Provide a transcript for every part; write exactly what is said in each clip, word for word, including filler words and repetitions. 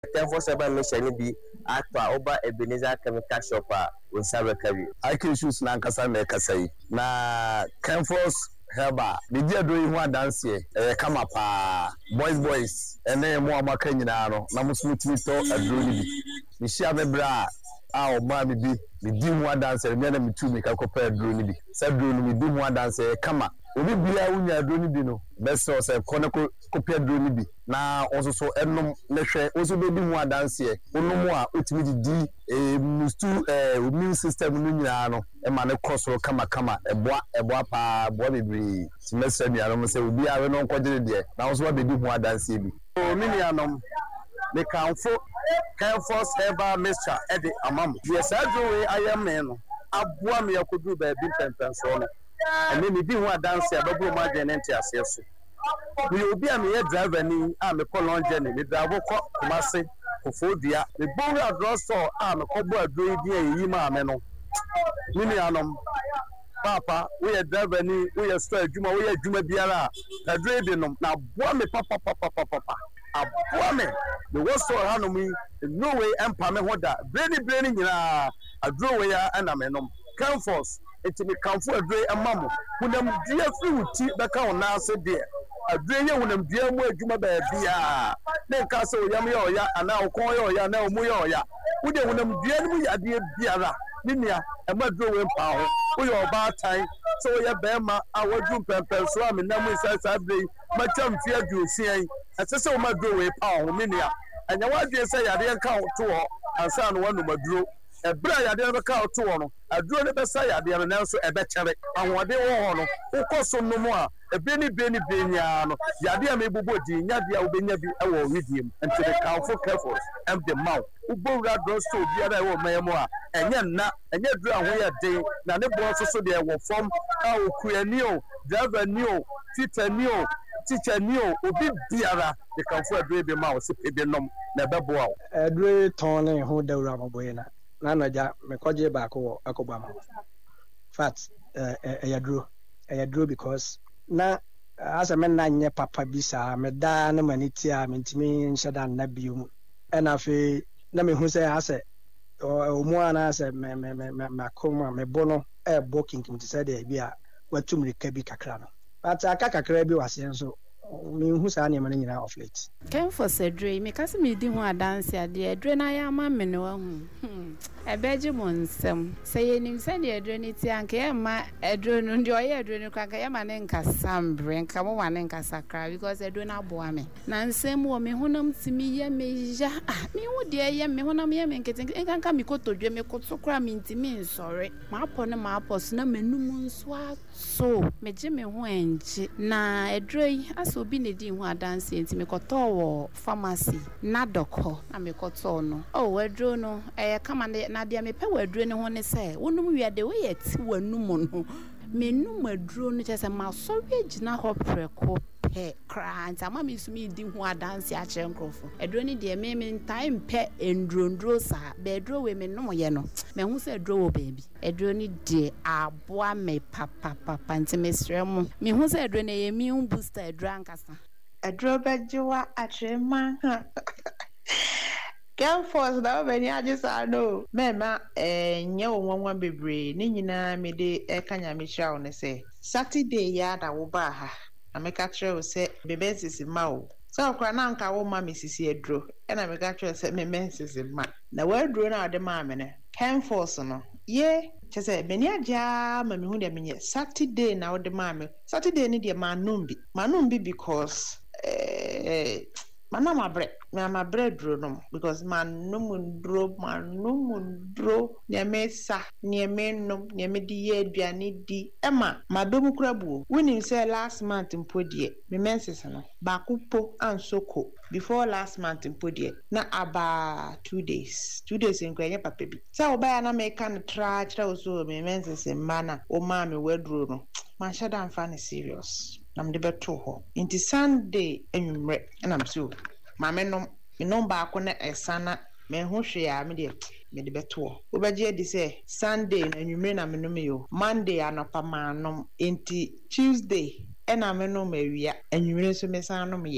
ten four seven mission bi atwa oba Ebenezer chemical shop a unsaba kabi I can choose na nkasa me kasai na Kenforce Herba the dia do ho dance e eh kama pa boys boys ene mo amaka nyina no na mo smooth to aduro ni bi ni hia me bra a o ma me bi me di ho dance me na me tu me ka kopa aduro ni bi sa aduro ni me di ho dance e kama obi bia unya aduro ni bi no best so say kono kopa aduro ni bi na also so enom na hwe also be di ho dance e onomo a otimi di e mustu eh immune system no nyina no e ma ne koso kama kama eboa eboa pa boa bebri semester ni anom se obi a we no nkogere de na also be di ho dance bi o mini anom me kanfo Kenforce Herba mixture e de amam yes adwo ayam me no aboa me yakodu ba bi pempen so no ene me di ho dance ababro ma de nenti ase so we obi a me driver ni a me call on journey me driver ko Kumasi Kofodua me bowra drugstore a me ko bo adwo di eyi ma me no mini anom papa we driver ni we store adwuma we adwuma biara adwo de no na boa me papa papa papa aboa me the was so hanom no way empa me hoda brainy brainy nyina adwo we ya ana me nom Kenforce enti me kanfo adwo emam hunam dia friwuti beka wona ase de adwo ye hunam dia mu adwuma ba bia na nka se oyam ye oya ana okon ye oya na omu ye oya wude hunam dia mu ya de biara ninia ema adwo we mpa ho wo ye oba tan so ye bema awadu pempen so am na mu inside break ma twam fi aduosia asese o ma adwo we pa ho ninia anya wadwe se yade nka to ho ansa no wanu maduro ebra yade be ka to ho no aduro ne be sa yade no nanso ebe kere ahode wo ho no ukoso no mu a ebe ni be ni be nya no yade a mebubo di nya dia obenya bi e wo widiem enti the Kenforce Kenforce am the mouth ubowra drugstore biara e wo mayemo a enye na enye dura ho ye den na ne bo so so de wo form a okuani o driver ni o tita ni o teacher ni o obi biara the Kenforce adure be ma wo se pe be nom na bebo a adure ton ne ho dawra maboye na na naja me koje ba ko akoba ma fat eh yaduro yaduro because na asa men na nye papa bisa me da na maniti a mentimi nshada na bium ena fe na me hu se ase o mu ana ase me me me me akoma me bono e booking kimti se de bia watum reka bi kakra no but aka kakra bi wase nso me hu sa na me nyina of late Kenforce adre me kase me di ho dance ade adre na ya ma me no hu ebeji monsem se yenim se de adre ni ti anka ya ma adre no ndi oye adre no kanka ya ma ne nkasa mbre nka mo wane nkasa kra because adre na boa me na nsem wo me honam timi ye me ja ah me hu de ye me honam ye me nkete nkanka me kotodwe me koto kra me ntimi nsore ma apo ne ma apo so na manum nso aso me je me ho enje na adre aso bi ne di ho dance ntimi koto wo pharmacy na doko na me koto no oh adre no eh kama na dia me pe waduro ne ho ne se wonum wiade we yeti wanum no menum aduro no chese ma so we gina ho preko pe kra nta ma me sumi di ho adanse a kire nkrofo aduro ne de me me time pe endrondro sa be aduro we me nom ye no me hu se aduro wo baby aduro ne de aboa me papa papa nti me srem me hu se aduro ne ye mi un booster aduro ankasa aduro bejiwa atrema Kenforce na obeni ajisa no mema eh nye wonwan bebre ni nyina me de e kanya me hira wo se Saturday ya da wo ba ha na me ka kire wo se bebe sisi ma wo so okra na nka wo ma me sisi edro e na me ka kire se me me sisi ma na wo edro na ode ma me ne Kenforce no ye chese beni aja ma me hu de me Saturday na ode ma me Saturday ni de manumbi manumbi because eh Mana mabre, na mabre dro no because man no mundro, man no mundro, nyame sa, nyame no, nyame di ye aduane di. Emma, mabemu krabu. Winning say last month in podie, me menses no. Bakupo and soko before last month in podie. Na aba two days. Two days in kwenya papebi. Sa obaya na me kan try try so me menses mana o ma me wedro no. Man shada am fan serious. Nam de beto ho inti Sunday enwumre na am so mame no me no ba ko na esana me ho hwe ya me de me de beto ho obaje di say Sunday na enwumre na me no me yo Monday anopa manom inti Tuesday e na me no mawia enwumre so me san no me ye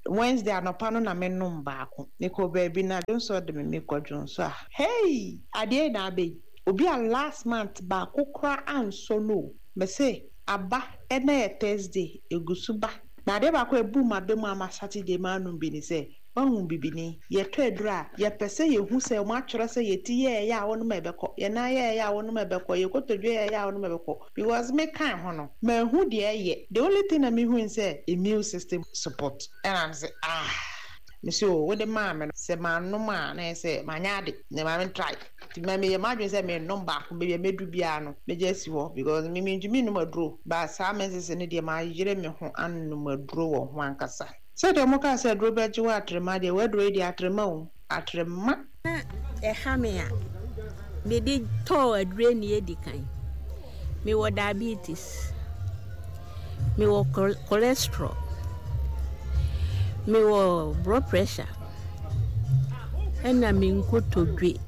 Wednesday anɔpa no na menom baako ne kɔ baabi na nso de me me kɔdwo nso a hey ade na abe obi a last month baako kra anso no me say aba ena ye Thursday egusuba na ade baako ebu ma be mu ama Saturday ma no bi ni say wahu bibini ye to edura ye pese ye hu say mo atwere say ye ti ye ya wonu mebekọ ye na ye ya wonu mebekọ ye kotodwe ye ya wonu mebekọ because me kan ho no ma hu de ye the only thing na me hu say immune system support and I'm say ah monsieur wo de ma me say ma no ma na say ma nya de na ma me try ti ma me ye ma dwen say me no ba ko be me du bia no me just wo because me me ndumi no maduro ba sa me say ne de ma yire me ho an no maduro wo ho ankasa. So the moka said Robert you are trema de word ready at remo at rema a hammer. Me did tow a drain ye decay. Me were diabetes. Me were cholesterol. Me were blood pressure. And I mean good to drink.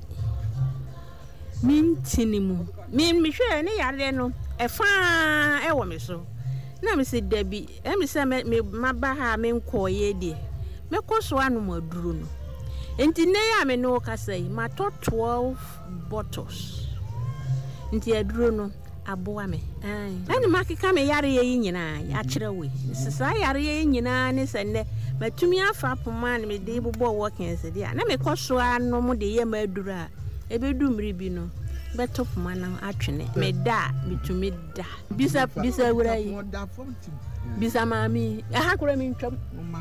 Mean tinimu. Mean me sure any yareno. A fine I want me so. Na me say Debbie, e me say me maba ha me nko ye de. Me koso anu maduru no. Enti ne ya me no ka say ma to twelve bottles. Enti aduru no aboa me. Ai. Na ma keka me yare ye nyina ya kire we. Sisa yare ye nyina ne se ne matumi afa poma ne me de bobo working se de. Na me koso anu mo de ye maduru a ebedu mri bi no. Beto poma na atwene me da mitumi da bisa bisa wura yi bisa mami aha kura mi ntwam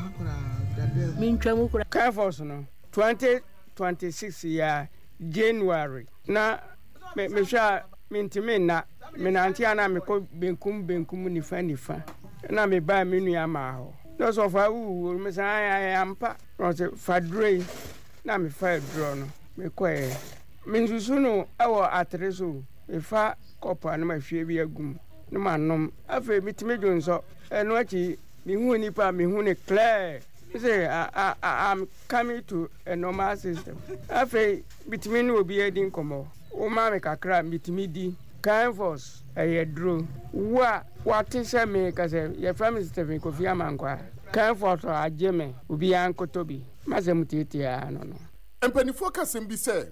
mi ntwam kura Carrefour no twenty twenty-six ya January na me me sha mintimi na me na anti ana me ko benkum benkum nifa nifa na me ba me nu ya ma ho no so fa wu me sa ya ampa no se fa dre na me fa dro no me ko e minsusu no awo atreso efa kopa na mahwe bi agum na manom afa mitime dwonso eno achi mi hu nipa mi hu ne clear say I, I I'm coming to a normal system afa mitime no obi edin komo o ma me kakra mitime di Carrefour e dro wa wate se me ka se ye family Stephen Kofi Amankwa Carrefour to ageme obi ankotobi masem tietia no no empanifo kasem bi se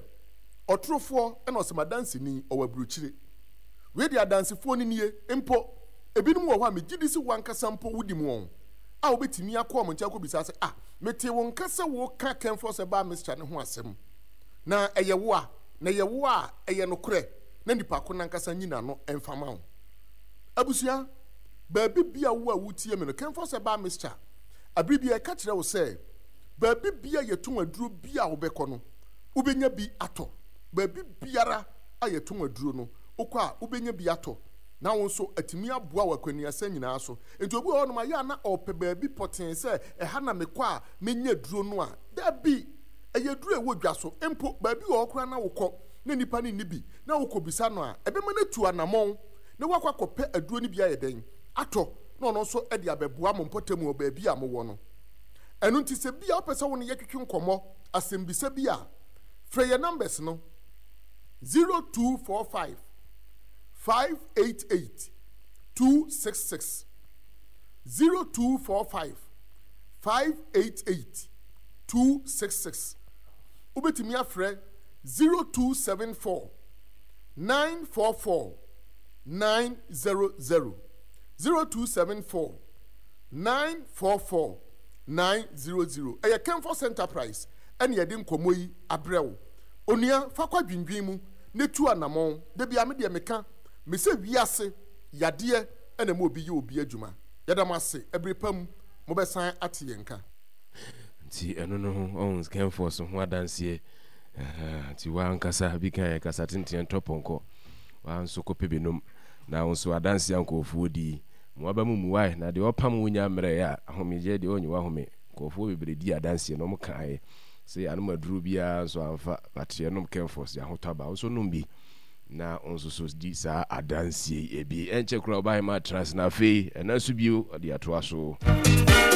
otrofo ena osemadansi ni owaburuchire we dia dansifo ni nie empo ebinum wo ho a megidisi wankasa mpo wudim won a obetimi akọ mo ncha ko bisa se ah mete won kasa wo ka Carrefour se ba Mister ne ho asem na eye wo a na ye wo a eye no kure na nipa ko nankasa nyina no emfama wo abusua ba bibia wo a wutie me no Carrefour se ba Mister abribia ka kire wo se ba bibia yeton aduro bia wo bekọ no ubenya bi ato baby biara ayeton aduro no okwa ubenya bi ato na won so atimi aboa wakwani asa nyina so enti obi ho no ma ya na ope baby poten se e ha na mekwa menya aduro no a da bi eye aduro e wodwa so empo baby ho okra na wokọ na nipa ni nibi na wokọ bisa no a ebe ma na tu anamon na wakwa kope aduro ni bia ye den ato no no so e de abeboa mo mpotemu o baby amowo no enu nti se bia opese won ye twetwe nkomo asembisa bia Freya numbers no zero two four five five eight eight two six six zero two four five five eight eight two six six ubetimi afre zero two seven four nine four four nine zero zero zero two seven four nine four four nine zero zero eye Carrefour Enterprise ene yede nkomo yi abrewo onua fakwa dwindwin mu netu anamon de bia me de meka me se wiase yade ene mo obi ye obi adwuma yadamase ebrepam mo besan ate yenka ti eno no on Carrefour so ho adanse eh ti wa ankasa bi kan kasa tintin toponko wa nso ko pebenum na nso adanse ankofu odi mo aba mu muwai na de opam wonya mre ya ahomeje de onyi wa home kofu bebredi adanse no mo kan say anuma duru bia so amfa batie nom Carrefour ya hotaba so nom bi na onso so di sa adansie e bi enche kura ba ma trans na fe na so bio de atoa so